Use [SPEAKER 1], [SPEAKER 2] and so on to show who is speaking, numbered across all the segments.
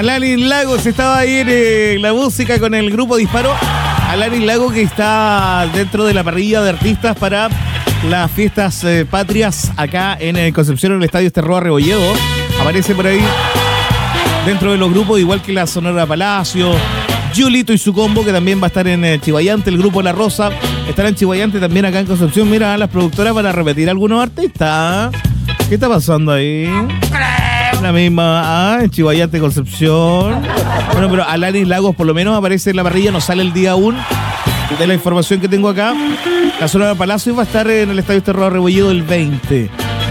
[SPEAKER 1] Alanis Lagos estaba ahí en la música con el grupo Disparo. Alanis Lagos que está dentro de la parrilla de artistas para las fiestas patrias acá en Concepción, en el Estadio Esterroa Rebolledo. Aparece por ahí dentro de los grupos, igual que la Sonora Palacio, Yulito y su combo, que también va a estar en Chivayante. El grupo La Rosa estará en Chivayante también acá en Concepción. Mira, las productoras van a repetir algunos artistas. ¿Qué está pasando ahí? La misma, en Chivayante, Concepción. Bueno, pero Alanis Lagos por lo menos aparece en la parrilla, no sale el día aún. De la información que tengo acá, la Sonora Palacio va a estar en el Estadio Esterroa Rebolledo el 20.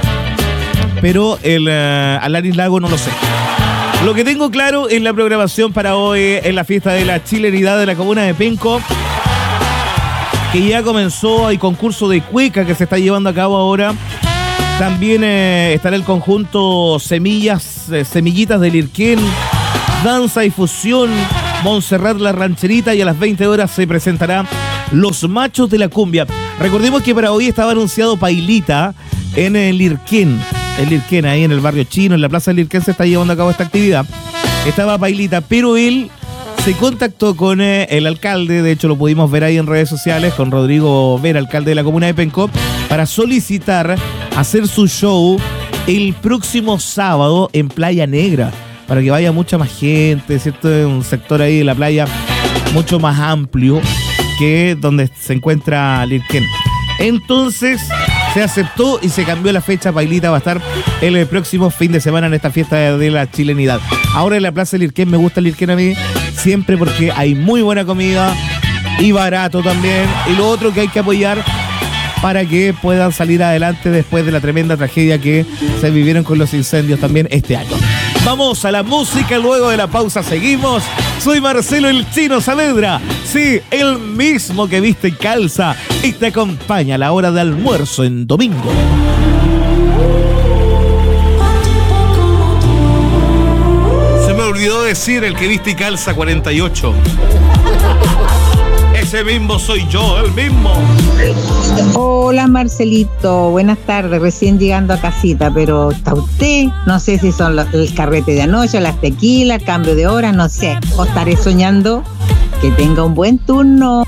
[SPEAKER 1] Pero el Alanis Lagos no lo sé. Lo que tengo claro es la programación para hoy en la fiesta de la chilenidad de la comuna de Penco, que ya comenzó. Hay concurso de cueca que se está llevando a cabo ahora. También estará el conjunto Semillitas del Irquén, danza y fusión, Montserrat la Rancherita, y a las 20 horas se presentará Los Machos de la Cumbia. Recordemos que para hoy estaba anunciado Pailita en el Irquén. El Irquén, ahí en el barrio chino, en la plaza del Irquén se está llevando a cabo esta actividad. Estaba Pailita, pero él se contactó con el alcalde, de hecho lo pudimos ver ahí en redes sociales, con Rodrigo Vera, alcalde de la comuna de Penco, para solicitar hacer su show el próximo sábado en Playa Negra, para que vaya mucha más gente, ¿cierto? Es un sector ahí de la playa mucho más amplio que donde se encuentra Lirquén. Entonces se aceptó y se cambió la fecha. Pailita va a estar el próximo fin de semana en esta fiesta de la chilenidad. Ahora en la plaza del Lirquén, me gusta el Lirquén a mí siempre porque hay muy buena comida y barato también. Y lo otro que hay que apoyar para que puedan salir adelante después de la tremenda tragedia que se vivieron con los incendios también este año. Vamos a la música, luego de la pausa seguimos. Soy Marcelo el Chino Saavedra, sí, el mismo que viste y calza y te acompaña a la hora de almuerzo en domingo. Se me olvidó decir el que viste y calza 48. Ese mismo soy yo, el mismo.
[SPEAKER 2] Hola Marcelito, buenas tardes, recién llegando a casita, pero está usted, no sé si son el carrete de anoche, las tequilas, cambio de hora, no sé, o estaré soñando. Que tenga un buen turno.